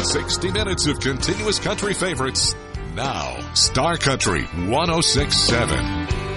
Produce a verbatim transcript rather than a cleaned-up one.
sixty minutes of continuous country favorites. Now, Star Country one oh six point seven.